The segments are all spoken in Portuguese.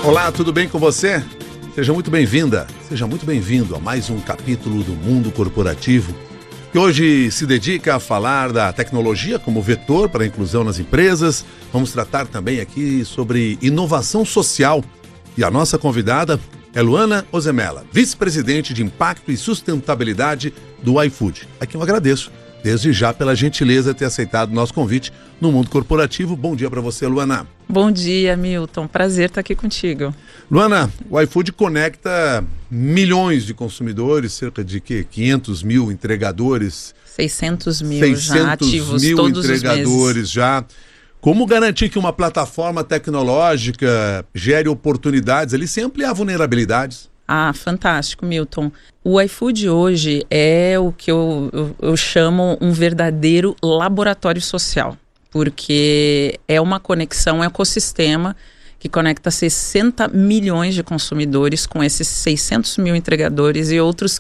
Olá, tudo bem com você? Seja muito bem-vinda, seja muito bem-vindo a mais um capítulo do Mundo Corporativo, que hoje se dedica a falar da tecnologia como vetor para a inclusão nas empresas. Vamos tratar também aqui sobre inovação social. E a nossa convidada é Luana Ozemela, vice-presidente de Impacto e Sustentabilidade do iFood. A quem eu agradeço, desde já, pela gentileza de ter aceitado o nosso convite no Mundo Corporativo. Bom dia para você, Luana. Bom dia, Milton. Prazer estar aqui contigo. Luana, o iFood conecta milhões de consumidores, cerca de 500 mil entregadores. 600 mil já ativos, 600 mil todos entregadores os meses. já. Como garantir que uma plataforma tecnológica gere oportunidades ali sem ampliar vulnerabilidades? Ah, fantástico, Milton. O iFood hoje é o que eu chamo um verdadeiro laboratório social, porque é uma conexão, um ecossistema que conecta 60 milhões de consumidores com esses 600 mil entregadores e outros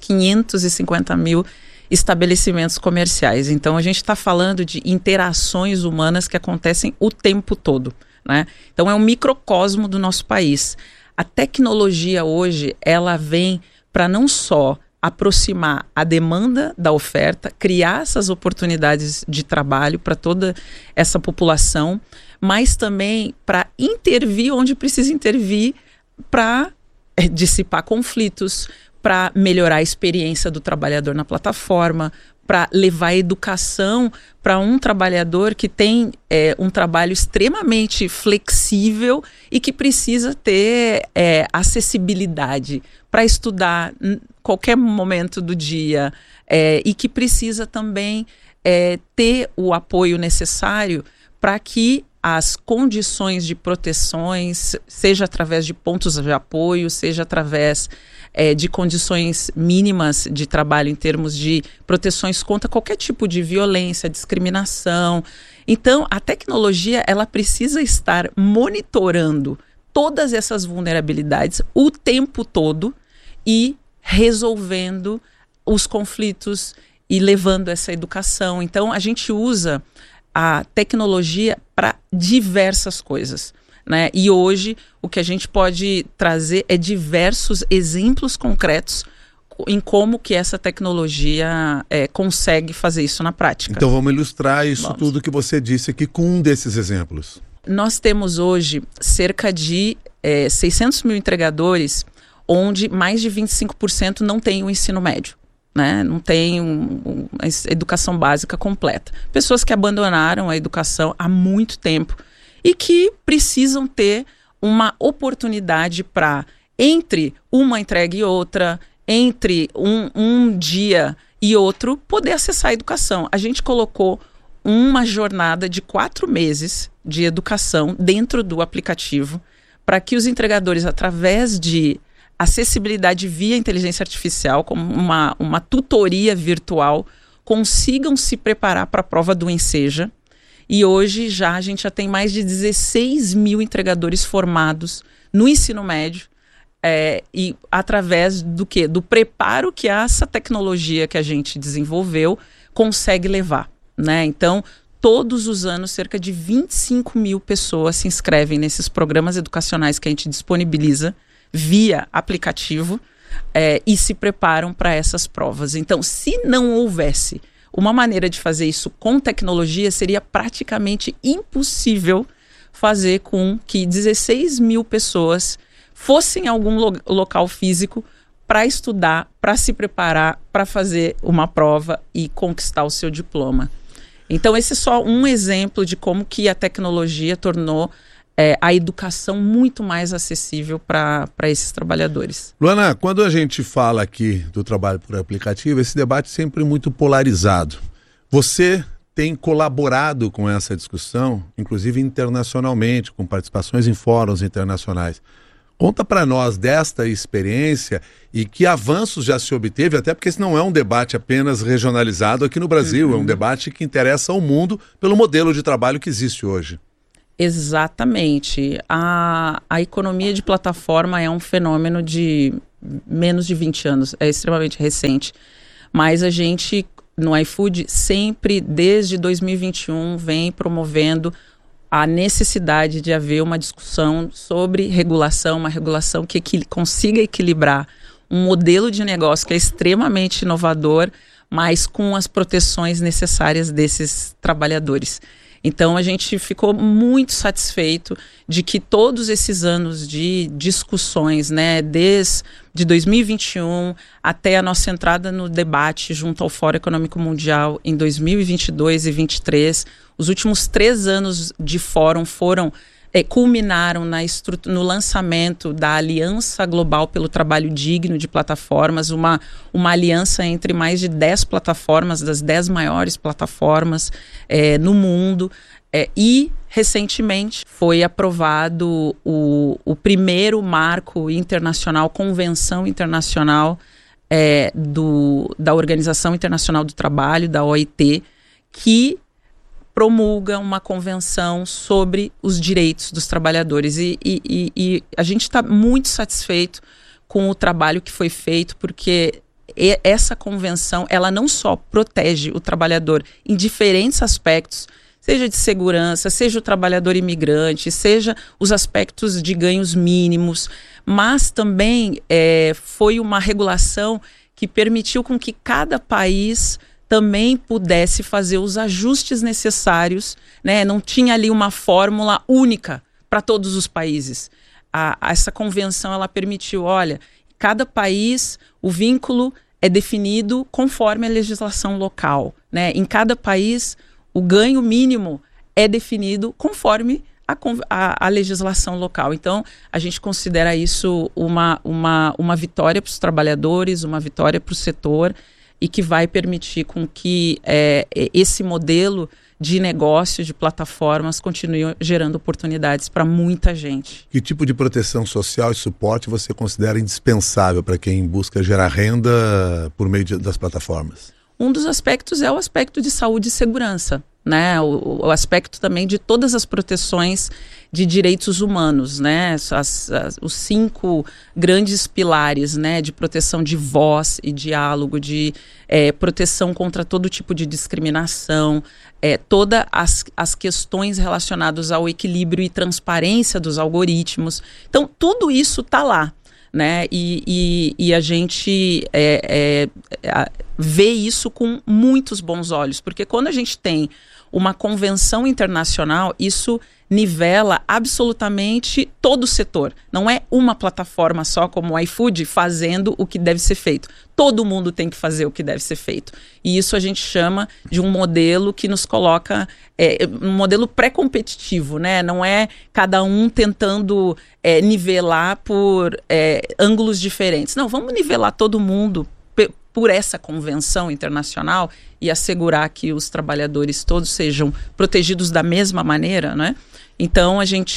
550 mil estabelecimentos comerciais. Então, a gente está falando de interações humanas que acontecem o tempo todo, né? Então, é um microcosmo do nosso país. A tecnologia hoje, ela vem para não só aproximar a demanda da oferta, criar essas oportunidades de trabalho para toda essa população, mas também para intervir onde precisa intervir para dissipar conflitos, para melhorar a experiência do trabalhador na plataforma, para levar a educação para um trabalhador que tem um trabalho extremamente flexível e que precisa ter acessibilidade para estudar em qualquer momento do dia e que precisa também ter o apoio necessário para que as condições de proteções, seja através de pontos de apoio, seja através de condições mínimas de trabalho em termos de proteções contra qualquer tipo de violência, discriminação. Então, a tecnologia, ela precisa estar monitorando todas essas vulnerabilidades o tempo todo e resolvendo os conflitos e levando essa educação. Então, a gente usa a tecnologia para diversas coisas, né? E hoje o que a gente pode trazer é diversos exemplos concretos em como que essa tecnologia consegue fazer isso na prática. Então vamos ilustrar isso tudo que você disse aqui com um desses exemplos. Nós temos hoje cerca de 600 mil entregadores, onde mais de 25% não tem o ensino médio, né? Não tem a educação básica completa. Pessoas que abandonaram a educação há muito tempo e que precisam ter uma oportunidade para, entre uma entrega e outra, entre um dia e outro, poder acessar a educação. A gente colocou uma jornada de 4 meses de educação dentro do aplicativo para que os entregadores, através de acessibilidade via inteligência artificial, como uma tutoria virtual, consigam se preparar para a prova do Enseja. E hoje a gente já tem mais de 16 mil entregadores formados no ensino médio e através do quê? Do preparo que essa tecnologia que a gente desenvolveu consegue levar, né? Então, todos os anos, cerca de 25 mil pessoas se inscrevem nesses programas educacionais que a gente disponibiliza via aplicativo e se preparam para essas provas. Então, se não houvesse uma maneira de fazer isso com tecnologia, seria praticamente impossível fazer com que 16 mil pessoas fossem a algum local físico para estudar, para se preparar, para fazer uma prova e conquistar o seu diploma. Então, esse é só um exemplo de como que a tecnologia tornou a educação muito mais acessível para esses trabalhadores. Luana, quando a gente fala aqui do trabalho por aplicativo, esse debate é sempre muito polarizado. Você tem colaborado com essa discussão, inclusive internacionalmente, com participações em fóruns internacionais. Conta para nós desta experiência e que avanços já se obteve, até porque esse não é um debate apenas regionalizado aqui no Brasil, é um debate que interessa ao mundo pelo modelo de trabalho que existe hoje. Exatamente. A economia de plataforma é um fenômeno de menos de 20 anos, é extremamente recente. Mas a gente, no iFood, sempre, desde 2021, vem promovendo a necessidade de haver uma discussão sobre regulação, uma regulação que consiga equilibrar um modelo de negócio que é extremamente inovador, mas com as proteções necessárias desses trabalhadores. Então, a gente ficou muito satisfeito de que todos esses anos de discussões, né, desde 2021 até a nossa entrada no debate junto ao Fórum Econômico Mundial em 2022 e 2023, os últimos 3 anos de fórum culminaram no lançamento da Aliança Global pelo Trabalho Digno de Plataformas, uma aliança entre mais de 10 plataformas, das 10 maiores plataformas no mundo. E, recentemente, foi aprovado o primeiro marco internacional, convenção internacional da Organização Internacional do Trabalho, da OIT, que promulga uma convenção sobre os direitos dos trabalhadores. E a gente está muito satisfeito com o trabalho que foi feito, porque essa convenção, ela não só protege o trabalhador em diferentes aspectos, seja de segurança, seja o trabalhador imigrante, seja os aspectos de ganhos mínimos, mas também foi uma regulação que permitiu com que cada país também pudesse fazer os ajustes necessários, né? Não tinha ali uma fórmula única para todos os países. Essa convenção, ela permitiu, olha, cada país, o vínculo é definido conforme a legislação local, né? Em cada país, o ganho mínimo é definido conforme a legislação local. Então, a gente considera isso uma vitória para os trabalhadores, uma vitória para o setor, e que vai permitir com que esse modelo de negócio, de plataformas, continue gerando oportunidades para muita gente. Que tipo de proteção social e suporte você considera indispensável para quem busca gerar renda por meio das plataformas? Um dos aspectos é o aspecto de saúde e segurança, né? O aspecto também de todas as proteções de direitos humanos, né? Os 5 grandes pilares, né? De proteção de voz e diálogo, de proteção contra todo tipo de discriminação, todas as questões relacionadas ao equilíbrio e transparência dos algoritmos. Então, tudo isso está lá, né? E a gente vê isso com muitos bons olhos, porque quando a gente tem uma convenção internacional, isso nivela absolutamente todo o setor. Não é uma plataforma só como o iFood fazendo o que deve ser feito. Todo mundo tem que fazer o que deve ser feito. E isso a gente chama de um modelo que nos coloca, um modelo pré-competitivo, né? Não é cada um tentando nivelar por ângulos diferentes. Não, vamos nivelar todo mundo por essa convenção internacional e assegurar que os trabalhadores todos sejam protegidos da mesma maneira, né? Então,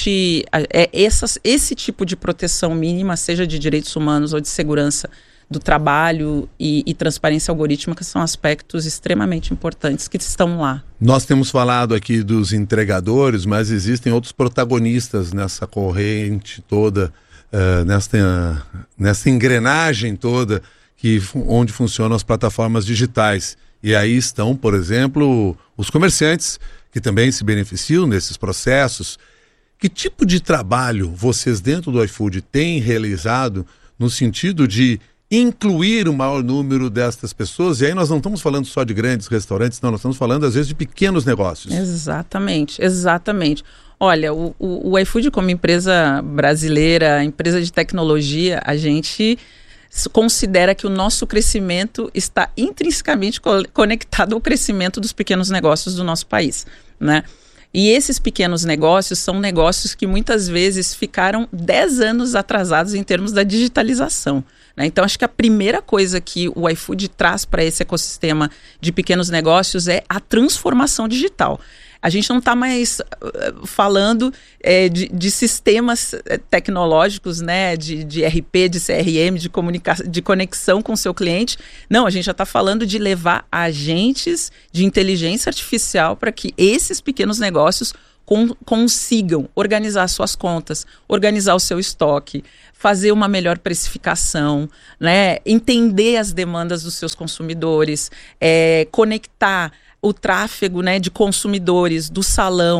esse tipo de proteção mínima, seja de direitos humanos ou de segurança do trabalho e transparência algorítmica, são aspectos extremamente importantes que estão lá. Nós temos falado aqui dos entregadores, mas existem outros protagonistas nessa corrente toda, nessa engrenagem toda, onde funcionam as plataformas digitais. E aí estão, por exemplo, os comerciantes, que também se beneficiam desses processos. Que tipo de trabalho vocês dentro do iFood têm realizado no sentido de incluir o maior número destas pessoas? E aí nós não estamos falando só de grandes restaurantes, não, nós estamos falando às vezes de pequenos negócios. Exatamente. Olha, o iFood, como empresa brasileira, empresa de tecnologia, a gente considera que o nosso crescimento está intrinsecamente conectado ao crescimento dos pequenos negócios do nosso país, né? E esses pequenos negócios são negócios que muitas vezes ficaram 10 anos atrasados em termos da digitalização, né? Então, acho que a primeira coisa que o iFood traz para esse ecossistema de pequenos negócios é a transformação digital. A gente não está mais falando de sistemas tecnológicos, né, de RP, de CRM, de conexão com o seu cliente. Não, a gente já está falando de levar agentes de inteligência artificial para que esses pequenos negócios consigam organizar suas contas, organizar o seu estoque, fazer uma melhor precificação, né, entender as demandas dos seus consumidores, conectar o tráfego, né, de consumidores do salão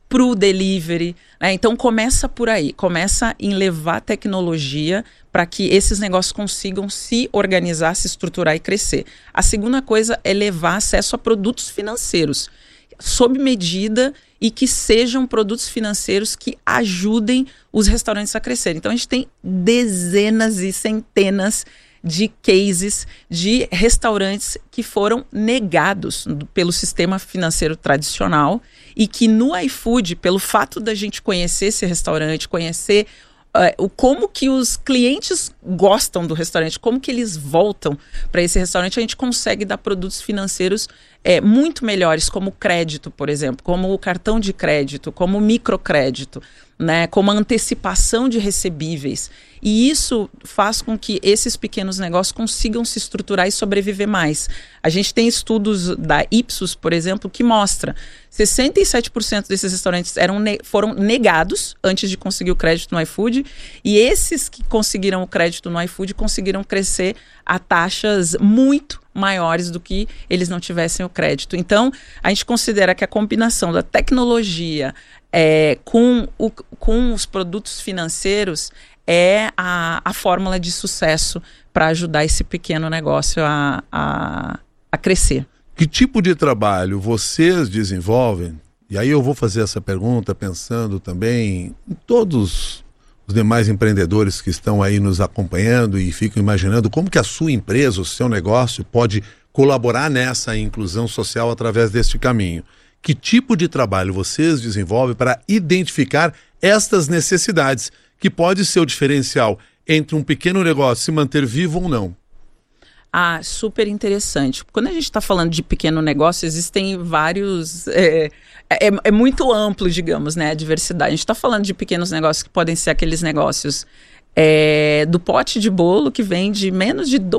para o delivery, né? Então começa por aí, começa em levar tecnologia para que esses negócios consigam se organizar, se estruturar e crescer. A segunda coisa é levar acesso a produtos financeiros sob medida e que sejam produtos financeiros que ajudem os restaurantes a crescerem. Então a gente tem dezenas e centenas de cases de restaurantes que foram negados pelo sistema financeiro tradicional e que no iFood, pelo fato da gente conhecer esse restaurante, conhecer como que os clientes gostam do restaurante, como que eles voltam para esse restaurante, a gente consegue dar produtos financeiros muito melhores, como crédito, por exemplo, como o cartão de crédito, como o microcrédito, né, como a antecipação de recebíveis. E isso faz com que esses pequenos negócios consigam se estruturar e sobreviver mais. A gente tem estudos da Ipsos, por exemplo, que mostra 67% desses restaurantes foram negados antes de conseguir o crédito no iFood, e esses que conseguiram o crédito no iFood conseguiram crescer a taxas muito maiores do que eles não tivessem o crédito. Então, a gente considera que a combinação da tecnologia com os produtos financeiros é a fórmula de sucesso para ajudar esse pequeno negócio a crescer. Que tipo de trabalho vocês desenvolvem? E aí eu vou fazer essa pergunta pensando também em todos os demais empreendedores que estão aí nos acompanhando e ficam imaginando como que a sua empresa, o seu negócio pode colaborar nessa inclusão social através deste caminho. Que tipo de trabalho vocês desenvolvem para identificar estas necessidades, que pode ser o diferencial entre um pequeno negócio se manter vivo ou não? Super interessante. Quando a gente está falando de pequeno negócio, existem vários... É muito amplo, digamos, né, a diversidade. A gente está falando de pequenos negócios que podem ser aqueles negócios do pote de bolo que vende menos de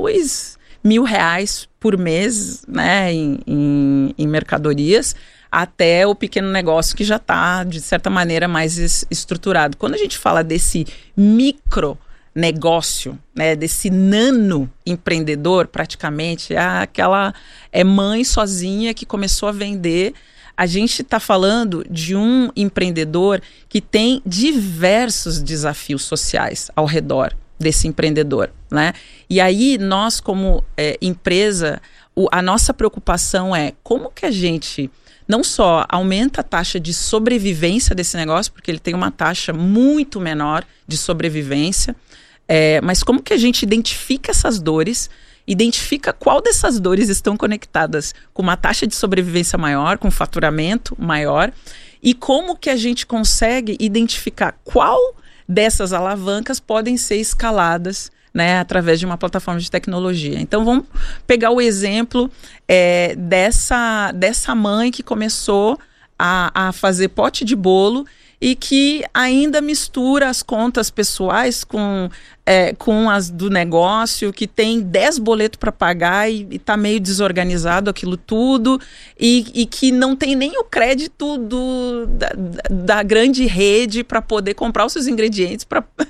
R$2.000 por mês, né, em mercadorias, até o pequeno negócio que já está, de certa maneira, mais estruturado. Quando a gente fala desse micro negócio, né, desse nano empreendedor, praticamente, aquela mãe sozinha que começou a vender, a gente está falando de um empreendedor que tem diversos desafios sociais ao redor desse empreendedor, né? E aí nós, como empresa, a nossa preocupação é como que a gente não só aumenta a taxa de sobrevivência desse negócio, porque ele tem uma taxa muito menor de sobrevivência, mas como que a gente identifica essas dores, identifica qual dessas dores estão conectadas com uma taxa de sobrevivência maior, com faturamento maior, e como que a gente consegue identificar qual dessas alavancas podem ser escaladas, né, através de uma plataforma de tecnologia. Então vamos pegar o exemplo dessa mãe que começou a fazer pote de bolo e que ainda mistura as contas pessoais com as do negócio, que tem 10 boletos para pagar e está meio desorganizado aquilo tudo, e que não tem nem o crédito da grande rede para poder comprar os seus ingredientes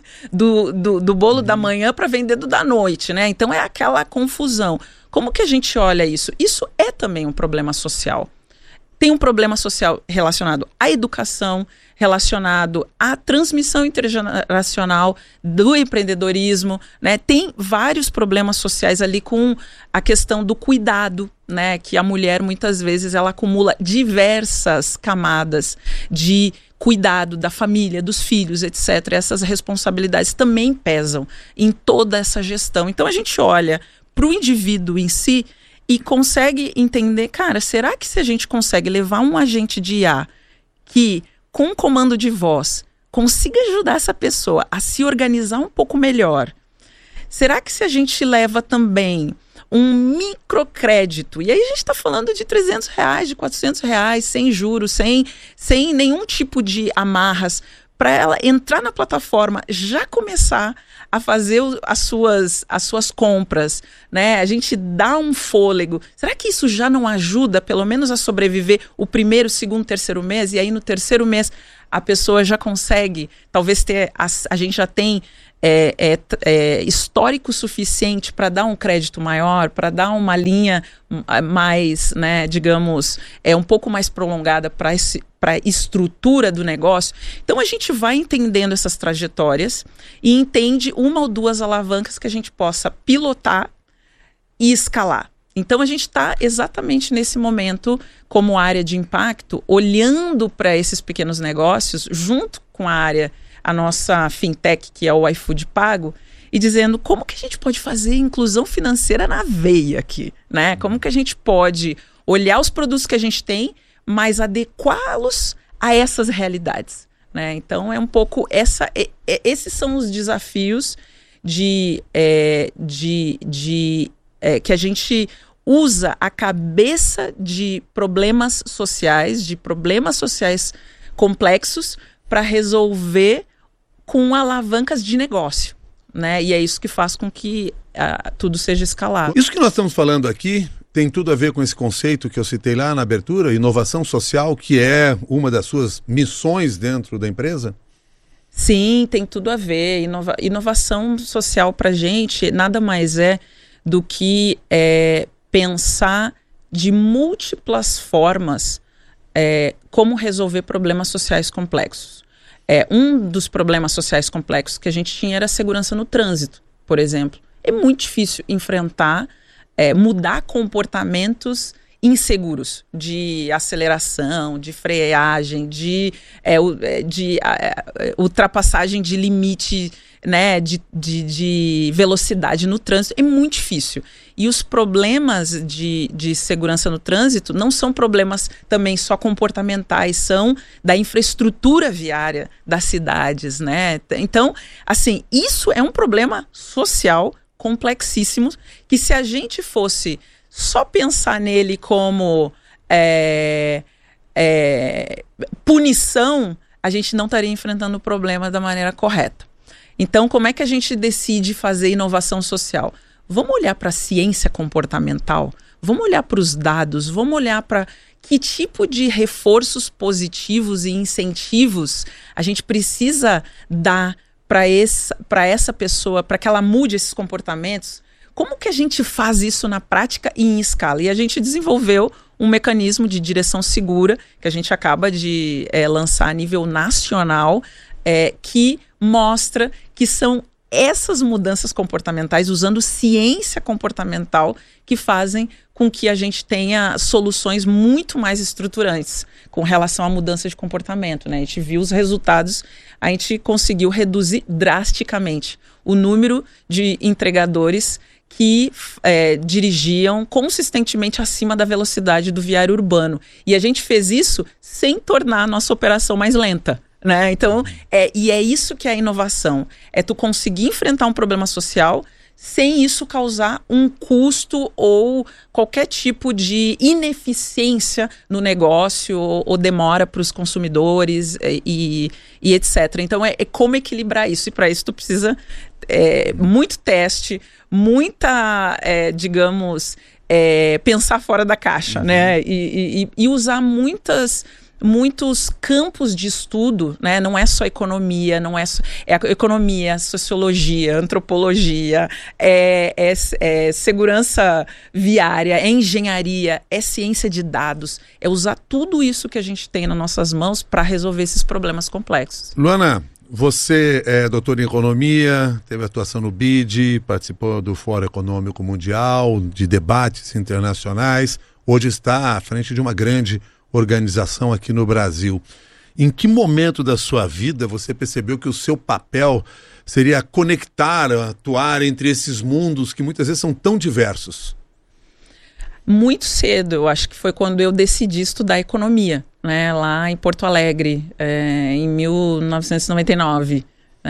do bolo da manhã para vender do da noite, né? Então é aquela confusão. Como que a gente olha isso? Isso é também um problema social. Tem um problema social relacionado à educação, relacionado à transmissão intergeracional do empreendedorismo, né? Tem vários problemas sociais ali com a questão do cuidado, né? Que a mulher muitas vezes ela acumula diversas camadas de cuidado da família, dos filhos, etc. Essas responsabilidades também pesam em toda essa gestão. Então a gente olha para o indivíduo em si e consegue entender, cara, será que se a gente consegue levar um agente de IA que, com comando de voz, consiga ajudar essa pessoa a se organizar um pouco melhor? Será que se a gente leva também um microcrédito, e aí a gente está falando de R$300, de R$400, sem juros, sem nenhum tipo de amarras, para ela entrar na plataforma, já começar a fazer as suas compras, né? A gente dá um fôlego. Será que isso já não ajuda, pelo menos, a sobreviver o primeiro, segundo, terceiro mês? E aí, no terceiro mês, a pessoa já consegue, talvez a gente já tem histórico suficiente para dar um crédito maior, para dar uma linha mais, né, digamos, um pouco mais prolongada para a estrutura do negócio. Então a gente vai entendendo essas trajetórias e entende uma ou duas alavancas que a gente possa pilotar e escalar. Então a gente está exatamente nesse momento, como área de impacto, olhando para esses pequenos negócios, junto com a nossa fintech, que é o iFood Pago, e dizendo como que a gente pode fazer inclusão financeira na veia aqui, né? Como que a gente pode olhar os produtos que a gente tem, mas adequá-los a essas realidades, né? Então é um pouco esses são os desafios que a gente usa a cabeça de problemas sociais complexos para resolver com alavancas de negócio, né? E é isso que faz com que tudo seja escalável. Isso que nós estamos falando aqui tem tudo a ver com esse conceito que eu citei lá na abertura, inovação social, que é uma das suas missões dentro da empresa? Sim, tem tudo a ver. Inovação social para a gente nada mais é do que pensar de múltiplas formas como resolver problemas sociais complexos. Um dos problemas sociais complexos que a gente tinha era a segurança no trânsito, por exemplo. É muito difícil enfrentar, mudar comportamentos inseguros de aceleração, de freagem, de ultrapassagem de limite, né, de velocidade no trânsito. É muito difícil. E os problemas de segurança no trânsito não são problemas também só comportamentais, são da infraestrutura viária das cidades, né? Então, assim, isso é um problema social complexíssimo, que se a gente fosse só pensar nele como punição, a gente não estaria enfrentando o problema da maneira correta. Então, como é que a gente decide fazer inovação social? Vamos olhar para a ciência comportamental, vamos olhar para os dados, vamos olhar para que tipo de reforços positivos e incentivos a gente precisa dar para essa pessoa, para que ela mude esses comportamentos. Como que a gente faz isso na prática e em escala? E a gente desenvolveu um mecanismo de direção segura, que a gente acaba de lançar a nível nacional, que mostra que são essas mudanças comportamentais, usando ciência comportamental, que fazem com que a gente tenha soluções muito mais estruturantes com relação à mudança de comportamento, né? A gente viu os resultados, a gente conseguiu reduzir drasticamente o número de entregadores que dirigiam consistentemente acima da velocidade do viário urbano. E a gente fez isso sem tornar a nossa operação mais lenta, né? Então, e é isso que é a inovação. É tu conseguir enfrentar um problema social sem isso causar um custo ou qualquer tipo de ineficiência no negócio ou demora para os consumidores e etc. Então, é como equilibrar isso. E para isso tu precisa muito teste, muita, pensar fora da caixa, né? E usar muitos campos de estudo, né? Não é só economia, não é só economia, sociologia, antropologia, segurança viária, é engenharia, é ciência de dados, é usar tudo isso que a gente tem nas nossas mãos para resolver esses problemas complexos. Luana, você é doutora em economia, teve atuação no BID, participou do Fórum Econômico Mundial, de debates internacionais, hoje está à frente de uma grande organização aqui no Brasil. Em que momento da sua vida você percebeu que o seu papel seria conectar, atuar entre esses mundos que muitas vezes são tão diversos? Muito cedo, eu acho que foi quando eu decidi estudar economia, né, lá em Porto Alegre, em 1999.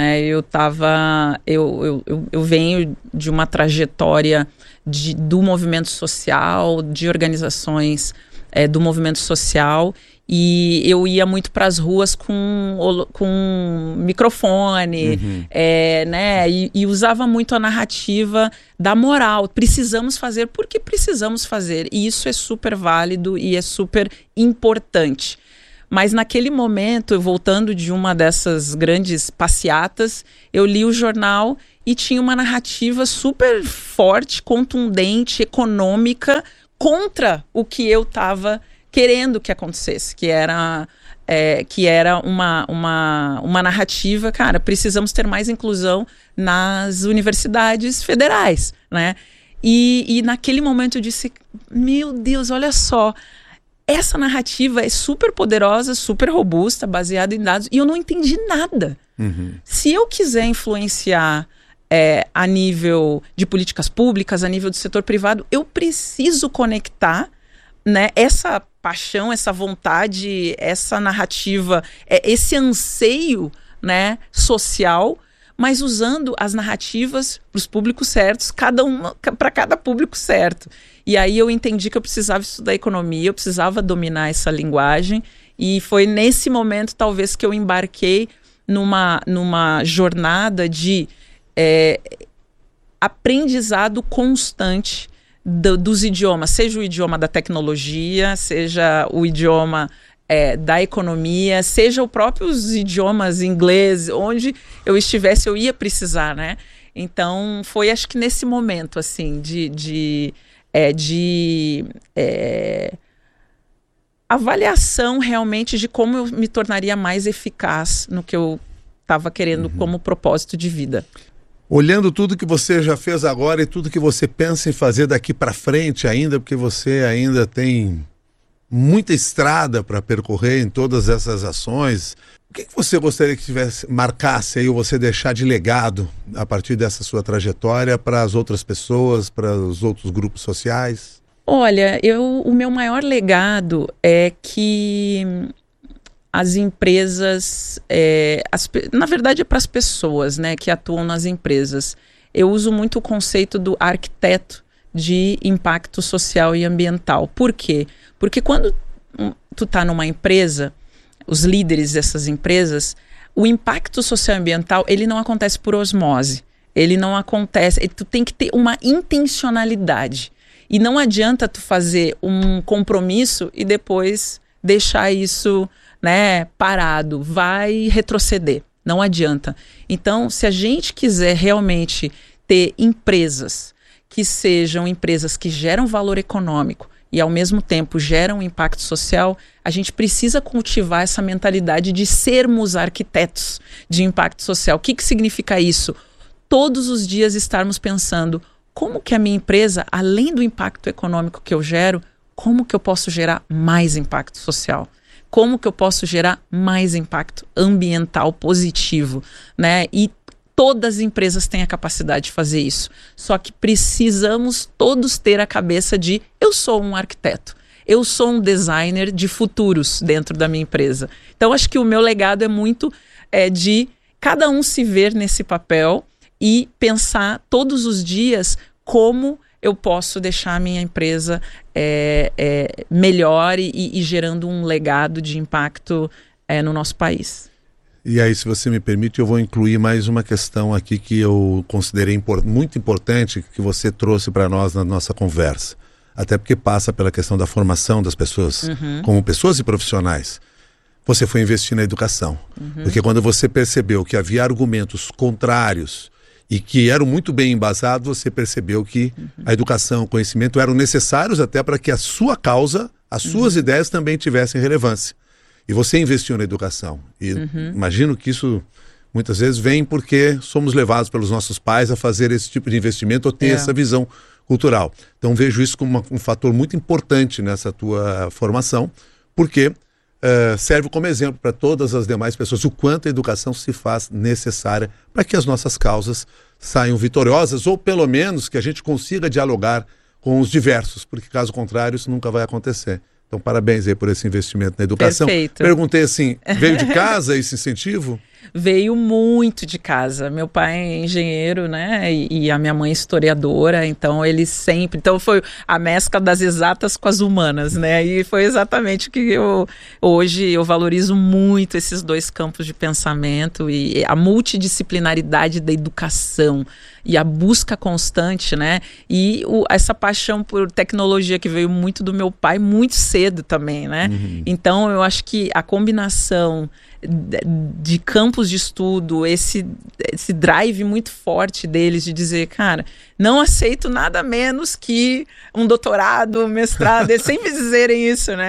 Eu venho de uma trajetória do movimento social, de organizações do movimento social, e eu ia muito para as ruas com microfone, né, e usava muito a narrativa da moral. Precisamos fazer porque precisamos fazer, e isso é super válido e é super importante. Mas naquele momento, voltando de uma dessas grandes passeatas, eu li o jornal e tinha uma narrativa super forte, contundente, econômica, contra o que eu estava querendo que acontecesse, que era que era uma narrativa, cara, precisamos ter mais inclusão nas universidades federais, né? E naquele momento eu disse, meu Deus, olha só, essa narrativa é super poderosa, super robusta, baseada em dados, e eu não entendi nada. Se eu quiser influenciar a nível de políticas públicas, a nível do setor privado, eu preciso conectar, né, essa paixão, essa vontade, essa narrativa, esse anseio, né, social, mas usando as narrativas para os públicos certos, cada uma para cada público certo. E aí eu entendi que eu precisava estudar economia, eu precisava dominar essa linguagem, e foi nesse momento, talvez, que eu embarquei numa jornada de aprendizado constante dos idiomas, seja o idioma da tecnologia, seja o idioma da economia, seja os próprios idiomas inglês, onde eu estivesse eu ia precisar, né? Então foi, acho que nesse momento assim de avaliação realmente de como eu me tornaria mais eficaz no que eu estava querendo como propósito de vida. Olhando tudo que você já fez agora e tudo que você pensa em fazer daqui para frente ainda, porque você ainda tem muita estrada para percorrer em todas essas ações, o que você gostaria que marcasse aí, ou você deixar de legado a partir dessa sua trajetória para as outras pessoas, para os outros grupos sociais? Olha, o meu maior legado é que as empresas, na verdade é para as pessoas, né, que atuam nas empresas. Eu uso muito o conceito do arquiteto de impacto social e ambiental. Por quê? Porque quando tu está numa empresa, os líderes dessas empresas, o impacto social e ambiental, ele não acontece por osmose. Ele não acontece, tu tem que ter uma intencionalidade. E não adianta tu fazer um compromisso e depois deixar isso, né, parado, vai retroceder, não adianta. Então, se a gente quiser realmente ter empresas que sejam empresas que geram valor econômico e ao mesmo tempo geram impacto social, a gente precisa cultivar essa mentalidade de sermos arquitetos de impacto social. O que significa isso? Todos os dias estarmos pensando como que a minha empresa, além do impacto econômico que eu gero, como que eu posso gerar mais impacto social? Como que eu posso gerar mais impacto ambiental positivo, né? E todas as empresas têm a capacidade de fazer isso. Só que precisamos todos ter a cabeça de eu sou um arquiteto, eu sou um designer de futuros dentro da minha empresa. Então acho que o meu legado é muito de cada um se ver nesse papel e pensar todos os dias como eu posso deixar a minha empresa melhor e gerando um legado de impacto no nosso país. E aí, se você me permite, eu vou incluir mais uma questão aqui que eu considerei muito importante, que você trouxe para nós na nossa conversa. Até porque passa pela questão da formação das pessoas, como pessoas e profissionais. Você foi investir na educação. Porque quando você percebeu que havia argumentos contrários e que eram muito bem embasados, você percebeu que a educação, o conhecimento eram necessários até para que a sua causa, as suas ideias também tivessem relevância. E você investiu na educação. E imagino que isso muitas vezes vem porque somos levados pelos nossos pais a fazer esse tipo de investimento ou ter essa visão cultural. Então vejo isso como um fator muito importante nessa tua formação, porque serve como exemplo para todas as demais pessoas o quanto a educação se faz necessária para que as nossas causas saiam vitoriosas, ou pelo menos que a gente consiga dialogar com os diversos, porque caso contrário isso nunca vai acontecer. Então parabéns aí por esse investimento na educação. Perfeito. Perguntei assim, veio de casa esse incentivo? Veio muito de casa. Meu pai é engenheiro, né? E a minha mãe é historiadora, então ele sempre... Então foi a mescla das exatas com as humanas, né? E foi exatamente o que hoje eu valorizo muito esses dois campos de pensamento e a multidisciplinaridade da educação e a busca constante, né? E essa paixão por tecnologia que veio muito do meu pai muito cedo também, né? Então eu acho que a combinação de campos de estudo, esse drive muito forte deles de dizer, cara, não aceito nada menos que um doutorado, um mestrado, eles sempre dizerem isso, né?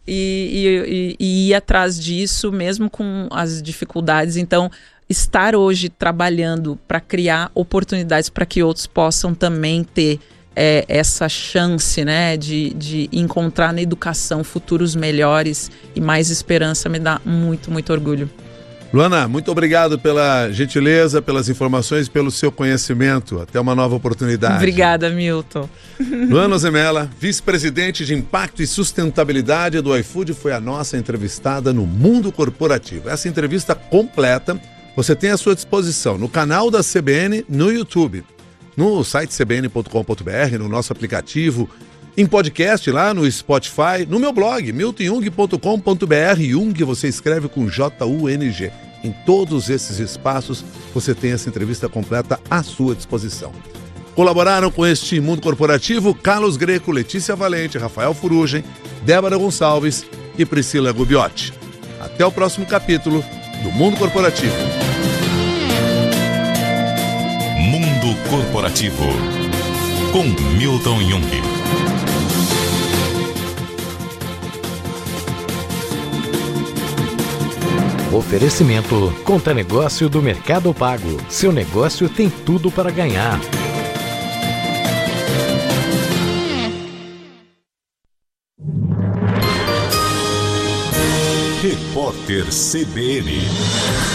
e ir atrás disso, mesmo com as dificuldades. Então, estar hoje trabalhando para criar oportunidades para que outros possam também ter essa chance, né, de encontrar na educação futuros melhores e mais esperança, me dá muito, muito orgulho. Luana, muito obrigado pela gentileza, pelas informações, pelo seu conhecimento. Até uma nova oportunidade. Obrigada, Milton. Luana Zemela, vice-presidente de Impacto e Sustentabilidade do iFood, foi a nossa entrevistada no Mundo Corporativo. Essa entrevista completa você tem à sua disposição no canal da CBN no YouTube, no site cbn.com.br, no nosso aplicativo, em podcast lá no Spotify, no meu blog, miltonjung.com.br. Jung você escreve com J-U-N-G. Em todos esses espaços você tem essa entrevista completa à sua disposição. Colaboraram com este Mundo Corporativo Carlos Greco, Letícia Valente, Rafael Furugem, Débora Gonçalves e Priscila Gubiotti. Até o próximo capítulo do Mundo Corporativo. Mundo Corporativo com Milton Jung. Oferecimento Conta Negócio do Mercado Pago. Seu negócio tem tudo para ganhar. Repórter CBN.